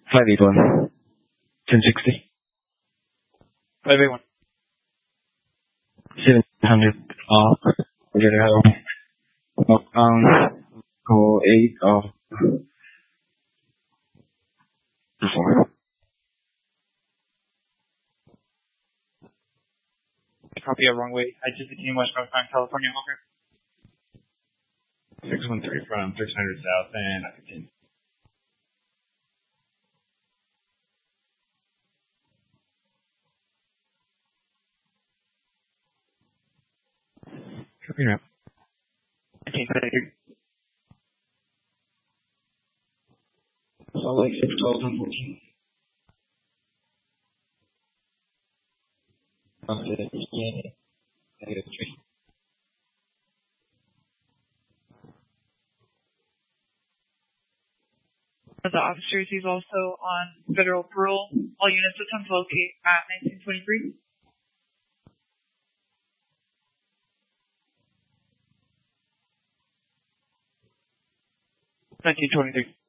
581. 1060. 581. 700. Go 8 before. Copy a wrong way. I just became West Northbound California Hawker. 613 from 600 south and I 15. Copy now. 1923. Salt Lake 6, 12, and 14. Negative 3. The officer is also on federal parole. All units attempt to locate at 1923. 1923.